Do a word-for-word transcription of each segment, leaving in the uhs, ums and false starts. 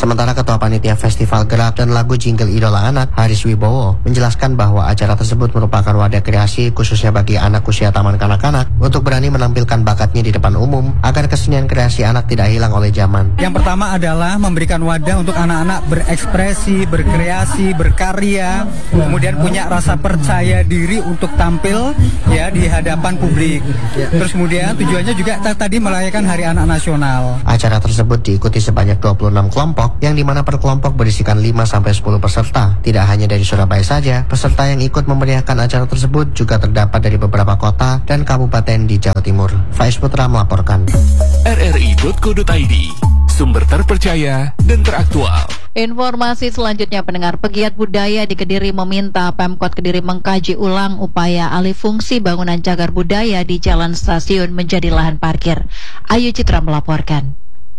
Sementara Ketua Panitia Festival Gerak dan Lagu Jingle Idola Anak, Haris Wibowo, menjelaskan bahwa acara tersebut merupakan wadah kreasi khususnya bagi anak usia taman kanak-kanak untuk berani menampilkan bakatnya di depan umum agar kesenian kreasi anak tidak hilang oleh zaman. Yang pertama adalah memberikan wadah untuk anak-anak berekspresi, berkreasi, berkarya, kemudian punya rasa percaya diri untuk tampil ya di hadapan publik. Terus kemudian tujuannya juga tadi merayakan Hari Anak Nasional. Acara tersebut diikuti sebanyak dua puluh enam kelompok yang dimana per kelompok berisikan lima sampai sepuluh peserta. Tidak hanya dari Surabaya saja, peserta yang ikut memeriahkan acara tersebut juga terdapat dari beberapa kota dan kabupaten di Jawa Timur. Faiz Putra melaporkan. R R I titik co titik I D, sumber terpercaya dan teraktual. Informasi selanjutnya, pendengar, pegiat budaya di Kediri meminta Pemkot Kediri mengkaji ulang upaya alih fungsi bangunan cagar budaya di Jalan Stasiun menjadi lahan parkir. Ayu Citra melaporkan.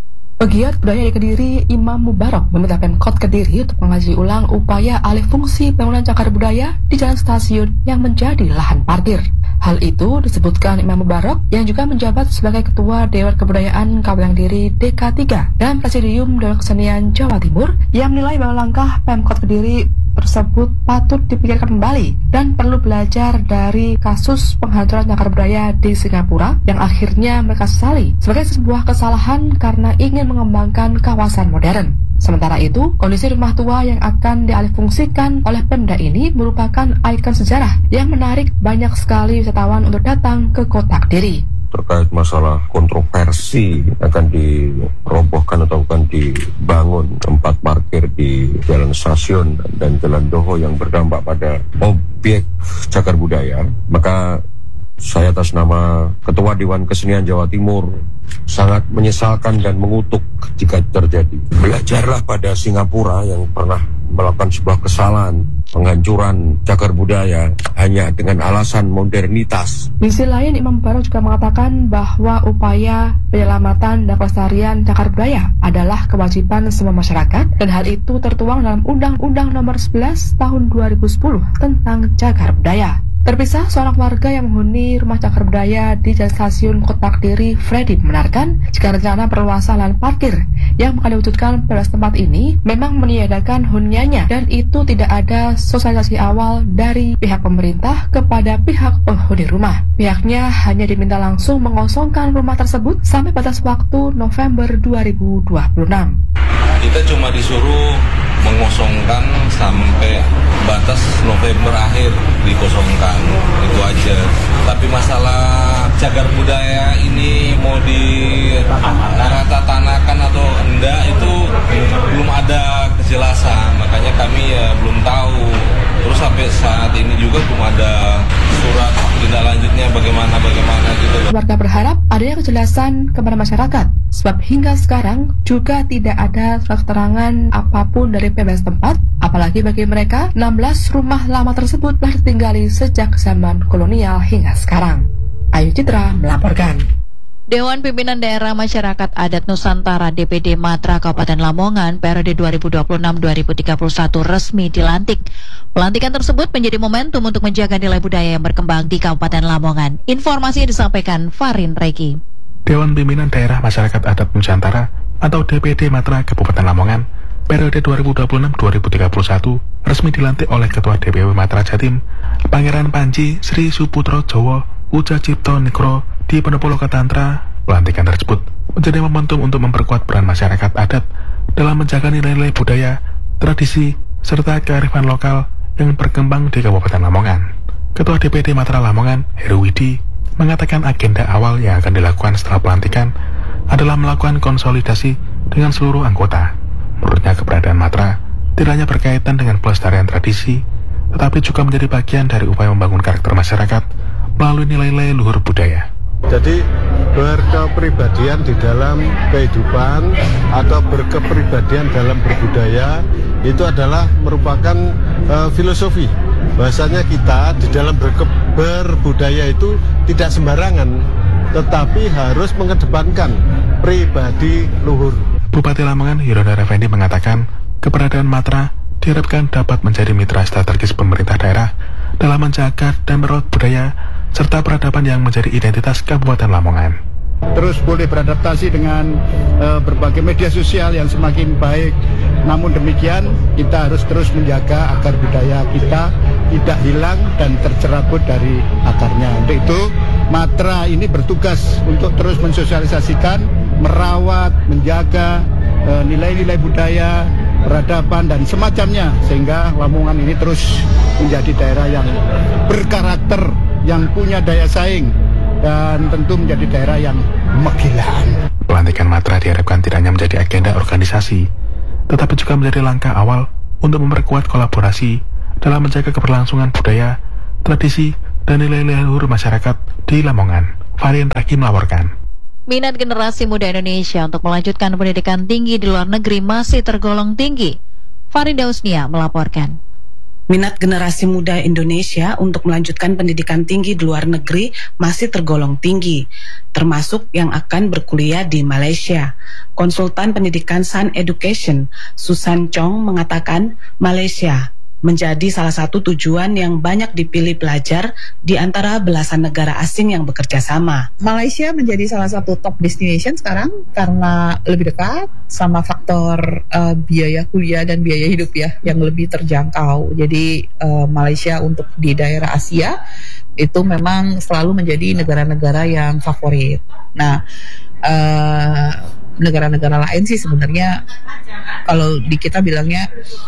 Pegiat budaya di Kediri, Imam Mubarak, meminta Pemkot Kediri untuk mengkaji ulang upaya alih fungsi bangunan cagar budaya di Jalan Stasiun yang menjadi lahan parkir. Hal itu disebutkan Imam Mubarak yang juga menjabat sebagai Ketua Dewan Kebudayaan Kabupaten Kediri D K tiga dan Presidium Dewan Kesenian Jawa Timur yang menilai bahwa langkah Pemkot Kediri tersebut patut dipikirkan kembali dan perlu belajar dari kasus penghancuran cagar budaya di Singapura yang akhirnya mereka sesali sebagai sebuah kesalahan karena ingin mengembangkan kawasan modern. Sementara itu, kondisi rumah tua yang akan dialihfungsikan oleh Pemda ini merupakan ikon sejarah yang menarik banyak sekali wisatawan untuk datang ke kota Kediri. Terkait masalah kontroversi akan dirobohkan atau akan dibangun tempat parkir di Jalan Stasiun dan Jalan Doho yang berdampak pada objek cagar budaya, maka saya atas nama Ketua Dewan Kesenian Jawa Timur sangat menyesalkan dan mengutuk jika terjadi. Belajarlah pada Singapura yang pernah melakukan sebuah kesalahan penghancuran cagar budaya hanya dengan alasan modernitas. Di sisi lain, Imam Mubarak juga mengatakan bahwa upaya penyelamatan dan pelestarian cagar budaya adalah kewajiban semua masyarakat dan hal itu tertuang dalam Undang-Undang Nomor sebelas Tahun dua ribu sepuluh tentang cagar budaya. Terpisah, seorang warga yang menghuni rumah cagar budaya di Jalan Stasiun Kota Kediri, Freddy, membenarkan jika rencana perluasan lahan parkir yang akan diwujudkan pada tempat ini memang meniadakan huniannya dan itu tidak ada sosialisasi awal dari pihak pemerintah kepada pihak penghuni rumah. Pihaknya hanya diminta langsung mengosongkan rumah tersebut sampai batas waktu November dua ribu dua puluh enam. Kita cuma disuruh mengosongkan sampai batas November akhir dikosongkan, itu aja. Tapi masalah cagar budaya ini mau di rata tanakan atau enggak itu belum ada kejelasan, makanya kami ya belum tahu. Terus sampai saat ini juga belum ada surat tindak lanjutnya bagaimana-bagaimana gitu. Warga berharap adanya kejelasan kepada masyarakat, sebab hingga sekarang juga tidak ada surat keterangan apapun dari P B S tempat, apalagi bagi mereka enam belas rumah lama tersebut telah ditinggali sejak zaman kolonial hingga sekarang. Ayu Citra melaporkan. Dewan Pimpinan Daerah Masyarakat Adat Nusantara D P D Matra Kabupaten Lamongan periode dua ribu dua puluh enam sampai dua ribu tiga puluh satu resmi dilantik. Pelantikan tersebut menjadi momentum untuk menjaga nilai budaya yang berkembang di Kabupaten Lamongan. Informasi disampaikan Farin Regi. Dewan Pimpinan Daerah Masyarakat Adat Nusantara atau D P D Matra Kabupaten Lamongan periode dua ribu dua puluh enam sampai dua ribu tiga puluh satu resmi dilantik oleh Ketua D P W Matra Jatim, Pangeran Panji Sri Suputro Jowo Uja Cipto Nikro di Pendopo Lokatantra. Pelantikan tersebut menjadi momentum untuk memperkuat peran masyarakat adat dalam menjaga nilai-nilai budaya, tradisi, serta kearifan lokal yang berkembang di Kabupaten Lamongan. Ketua D P D Matra Lamongan, Heru Widi, mengatakan agenda awal yang akan dilakukan setelah pelantikan adalah melakukan konsolidasi dengan seluruh anggota. Menurutnya keberadaan Matra tidak hanya berkaitan dengan pelestarian tradisi, tetapi juga menjadi bagian dari upaya membangun karakter masyarakat melalui nilai-nilai luhur budaya. Jadi berkepribadian di dalam kehidupan atau berkepribadian dalam berbudaya itu adalah merupakan uh, filosofi. Bahasanya kita di dalam berke, berbudaya itu tidak sembarangan, tetapi harus mengedepankan pribadi luhur. Bupati Lamongan Hirodar Effendi mengatakan keberadaan Matra diharapkan dapat menjadi mitra strategis pemerintah daerah dalam menjaga dan merawat budaya serta peradaban yang menjadi identitas Kabupaten Lamongan. terus boleh beradaptasi dengan uh, berbagai media sosial yang semakin baik. Namun demikian, kita harus terus menjaga agar budaya kita tidak hilang dan tercerabut dari akarnya. Untuk itu, Matra ini bertugas untuk terus mensosialisasikan, merawat, menjaga uh, nilai-nilai budaya, peradaban dan semacamnya, sehingga Lamongan ini terus menjadi daerah yang berkarakter, yang punya daya saing, dan tentu menjadi daerah yang megilaan. Pelantikan Matra diharapkan tidak hanya menjadi agenda organisasi, tetapi juga menjadi langkah awal untuk memperkuat kolaborasi dalam menjaga keberlangsungan budaya, tradisi, dan nilai-nilai luhur masyarakat di Lamongan. Varian Taki melaporkan. Minat generasi muda Indonesia untuk melanjutkan pendidikan tinggi di luar negeri masih tergolong tinggi. Farida Usnia melaporkan. Minat generasi muda Indonesia untuk melanjutkan pendidikan tinggi di luar negeri masih tergolong tinggi, termasuk yang akan berkuliah di Malaysia. Konsultan pendidikan Sun Education, Susan Chong, mengatakan Malaysia menjadi salah satu tujuan yang banyak dipilih pelajar di antara belasan negara asing yang bekerja sama. Malaysia menjadi salah satu top destination sekarang karena lebih dekat sama faktor uh, biaya kuliah dan biaya hidup ya yang lebih terjangkau. Jadi uh, Malaysia untuk di daerah Asia itu memang selalu menjadi negara-negara yang favorit. Nah, uh, negara-negara lain sih sebenarnya kalau di kita bilangnya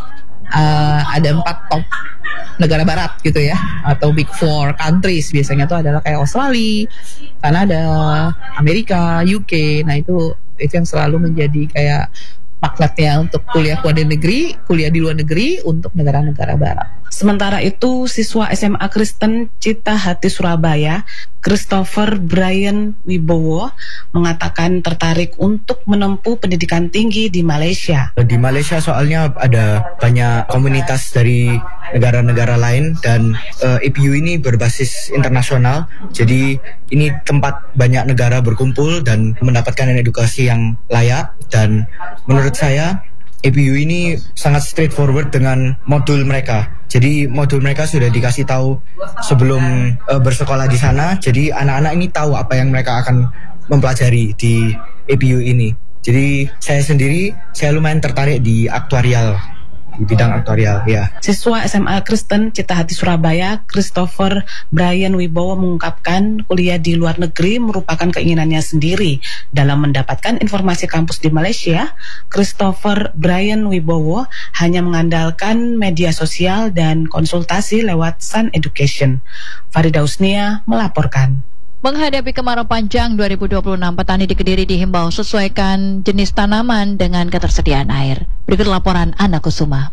Uh, ada empat top negara barat gitu ya, atau big four countries biasanya itu adalah kayak Australia, Kanada, Amerika, U K. Nah itu itu yang selalu menjadi kayak magnetnya untuk kuliah luar negeri, kuliah di luar negeri untuk negara-negara barat. Sementara itu, siswa S M A Kristen Cita Hati Surabaya, Christopher Brian Wibowo, mengatakan tertarik untuk menempuh pendidikan tinggi di Malaysia. Di Malaysia soalnya ada banyak komunitas dari negara-negara lain dan uh, E P U ini berbasis internasional. Jadi ini tempat banyak negara berkumpul dan mendapatkan edukasi yang layak, dan menurut saya E P U ini sangat straightforward dengan modul mereka. Jadi modul mereka sudah dikasih tahu sebelum uh, bersekolah di sana. Jadi anak-anak ini tahu apa yang mereka akan mempelajari di E P U ini. Jadi saya sendiri saya lumayan tertarik di aktuarial, di bidang aktuarial ya. Siswa S M A Kristen Cita Hati Surabaya, Christopher Brian Wibowo, mengungkapkan kuliah di luar negeri merupakan keinginannya sendiri. Dalam mendapatkan informasi kampus di Malaysia, Christopher Brian Wibowo hanya mengandalkan media sosial dan konsultasi lewat Sun Education. Farida Usnia melaporkan. Menghadapi kemarau panjang dua ribu dua puluh enam, petani di Kediri dihimbau sesuaikan jenis tanaman dengan ketersediaan air. Berikut laporan Ana Kusuma.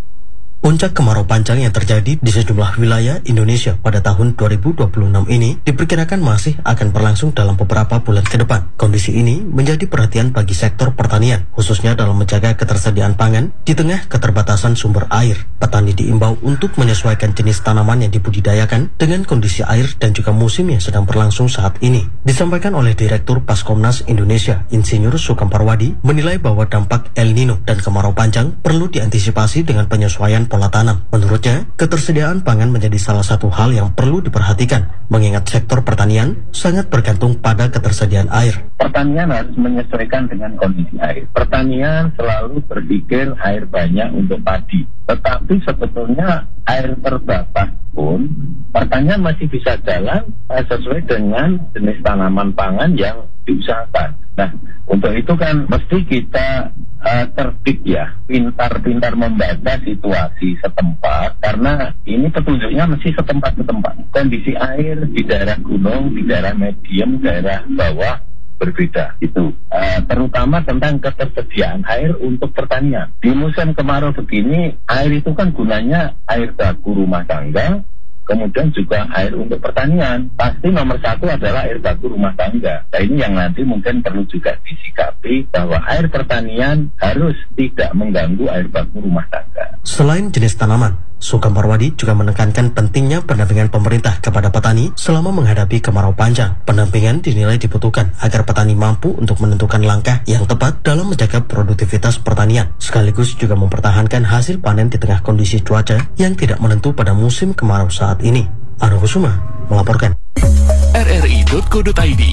Puncak kemarau panjang yang terjadi di sejumlah wilayah Indonesia pada tahun dua ribu dua puluh enam ini diperkirakan masih akan berlangsung dalam beberapa bulan ke depan. Kondisi ini menjadi perhatian bagi sektor pertanian, khususnya dalam menjaga ketersediaan pangan di tengah keterbatasan sumber air. Petani diimbau untuk menyesuaikan jenis tanaman yang dibudidayakan dengan kondisi air dan juga musim yang sedang berlangsung saat ini. Disampaikan oleh Direktur Paskomnas Indonesia, Insinyur Sugeng Parwadi, menilai bahwa dampak El Nino dan kemarau panjang perlu diantisipasi dengan penyesuaian pola tanam. Menurutnya, ketersediaan pangan menjadi salah satu hal yang perlu diperhatikan, mengingat sektor pertanian sangat bergantung pada ketersediaan air. Pertanian harus menyesuaikan dengan kondisi air. Pertanian selalu berpikir air banyak untuk padi, tetapi sebetulnya air terbatas pun pertanian masih bisa jalan sesuai dengan jenis tanaman pangan yang diusahakan. Nah, untuk itu kan mesti kita uh, tertib ya, pintar-pintar membaca situasi setempat, karena ini petunjuknya mesti setempat-setempat. Kondisi air di daerah gunung, di daerah medium, daerah bawah berbeda itu, uh, terutama tentang ketersediaan air untuk pertanian. Di musim kemarau begini, air itu kan gunanya air baku rumah tangga, kemudian juga air untuk pertanian. Pasti nomor satu adalah air baku rumah tangga. Nah ini yang nanti mungkin perlu juga disikapi, bahwa air pertanian harus tidak mengganggu air baku rumah tangga. Selain jenis tanaman, Sugeng Parwadi juga menekankan pentingnya pendampingan pemerintah kepada petani selama menghadapi kemarau panjang. Pendampingan dinilai dibutuhkan agar petani mampu untuk menentukan langkah yang tepat dalam menjaga produktivitas pertanian, sekaligus juga mempertahankan hasil panen di tengah kondisi cuaca yang tidak menentu pada musim kemarau saat ini. Ana Kusuma melaporkan. R R I titik co titik I D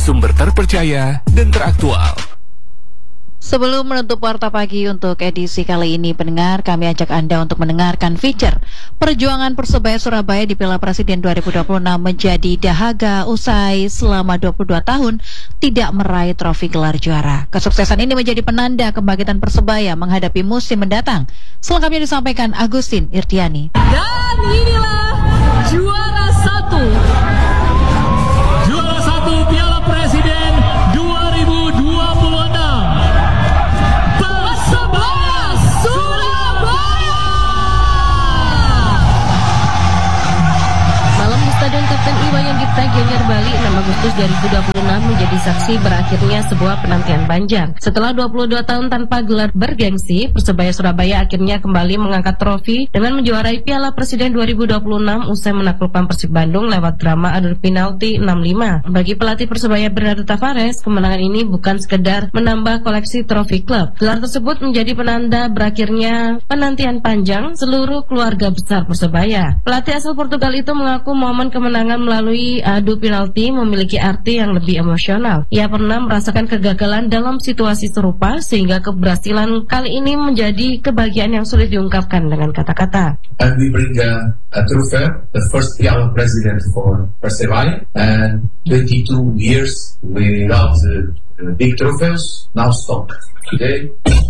sumber terpercaya dan teraktual. Sebelum menutup Warta Pagi untuk edisi kali ini, pendengar, kami ajak Anda untuk mendengarkan feature Perjuangan Persebaya Surabaya di Piala Presiden dua ribu dua puluh enam menjadi dahaga usai selama dua puluh dua tahun tidak meraih trofi gelar juara. Kesuksesan ini menjadi penanda kebangkitan Persebaya menghadapi musim mendatang. Selengkapnya disampaikan Agustin Irtiani. Dan inilah juara satu. Juara satu Piala Presiden dua ribu dua puluh enam. Persebaya Surabaya. Malam di Stadion Kapten Iwayan Dipta Gianyar Bali enam Agustus dua ribu dua puluh enam menjadi saksi berakhirnya sebuah penantian panjang. Setelah dua puluh dua tahun tanpa gelar bergengsi, Persebaya Surabaya akhirnya kembali mengangkat trofi dengan menjuarai Piala Presiden dua ribu dua puluh enam usai menaklukkan Persib Bandung lewat drama adu penalti enam lima. Bagi pelatih Persebaya Bernardo Tavares, kemenangan ini bukan sekedar menambah koleksi trofi klub. Gelar tersebut menjadi penanda berakhirnya penantian panjang seluruh keluarga besar Persebaya. Pelatih asal Portugal itu mengaku momen kemenangan melalui adu penalti memiliki arti yang lebih emosional. Ia pernah merasakan kegagalan dalam situasi serupa sehingga keberhasilan kali ini menjadi kebahagiaan yang sulit diungkapkan dengan kata-kata. And we bring a, a trophy, the first Piala President for Persebaya, and twenty-two years without the, the big trophies, now stop. Today,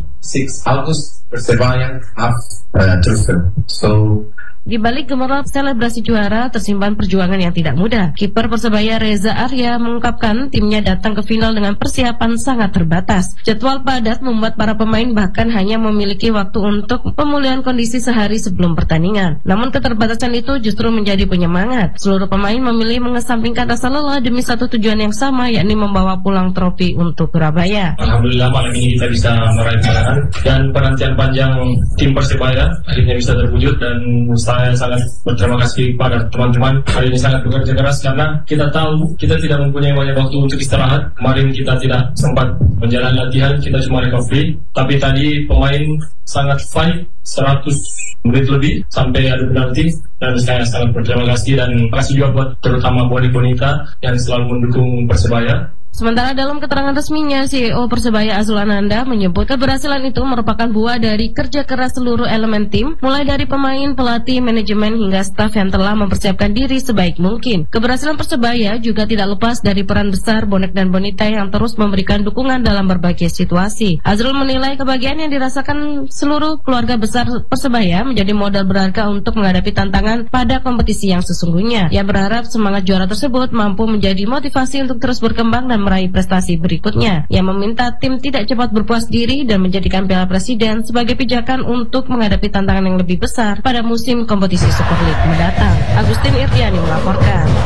six August, Persebaya have a trophy. So Di balik gemerlap selebrasi juara tersimpan perjuangan yang tidak mudah. Kiper Persebaya Reza Arya mengungkapkan timnya datang ke final dengan persiapan sangat terbatas. Jadwal padat membuat para pemain bahkan hanya memiliki waktu untuk pemulihan kondisi sehari sebelum pertandingan. Namun keterbatasan itu justru menjadi penyemangat. Seluruh pemain memilih mengesampingkan rasa lelah demi satu tujuan yang sama, yakni membawa pulang trofi untuk Surabaya. Alhamdulillah malam ini kita bisa meraih kemenangan dan penantian panjang tim Persebaya akhirnya bisa terwujud, dan saya sangat berterima kasih pada teman-teman. Hari ini sangat bekerja keras karena kita tahu kita tidak mempunyai banyak waktu untuk istirahat. Kemarin kita tidak sempat menjalani latihan, kita cuma recovery. Tapi tadi pemain sangat fight seratus menit lebih sampai adu penalti, dan saya sangat berterima kasih dan terima kasih juga buat terutama bonek bonita yang selalu mendukung Persebaya. Sementara dalam keterangan resminya, C E O Persebaya Azul Ananda menyebut keberhasilan itu merupakan buah dari kerja keras seluruh elemen tim, mulai dari pemain, pelatih, manajemen, hingga staf yang telah mempersiapkan diri sebaik mungkin. Keberhasilan Persebaya juga tidak lepas dari peran besar bonek dan bonita yang terus memberikan dukungan dalam berbagai situasi. Azrul menilai kebahagiaan yang dirasakan seluruh keluarga besar Persebaya menjadi modal berharga untuk menghadapi tantangan pada kompetisi yang sesungguhnya. Ia berharap semangat juara tersebut mampu menjadi motivasi untuk terus berkembang dan meraih prestasi berikutnya. Ia meminta tim tidak cepat berpuas diri dan menjadikan Piala Presiden sebagai pijakan untuk menghadapi tantangan yang lebih besar pada musim kompetisi Super League mendatang. Agustin Irtiani melaporkan.